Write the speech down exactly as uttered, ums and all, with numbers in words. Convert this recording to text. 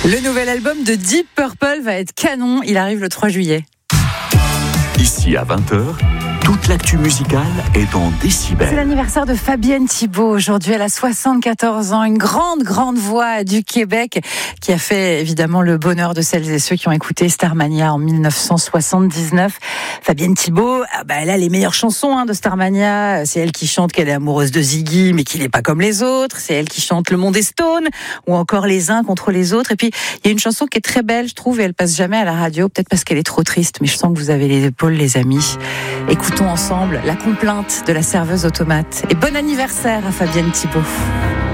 Le nouvel album de Deep Purple va être canon, il arrive le trois juillet. Ici à vingt heures, toute l'actu musicale est en décibels. C'est l'anniversaire de Fabienne Thibault. Aujourd'hui, elle a soixante-quatorze ans, une grande, grande voix du Québec qui a fait évidemment le bonheur de celles et ceux qui ont écouté Starmania en dix-neuf cent soixante-dix-neuf. Fabienne Thibault, ah bah, elle a les meilleures chansons hein, de Starmania. C'est elle qui chante qu'elle est amoureuse de Ziggy, mais qu'il n'est pas comme les autres. C'est elle qui chante Le Monde est Stone, ou encore Les uns contre les autres. Et puis, il y a une chanson qui est très belle, je trouve, et elle passe jamais à la radio, peut-être parce qu'elle est trop triste, mais je sens que vous avez les épaules, les amis. Écoutons ensemble La complainte de la serveuse automate. Et bon anniversaire à Fabienne Thibault.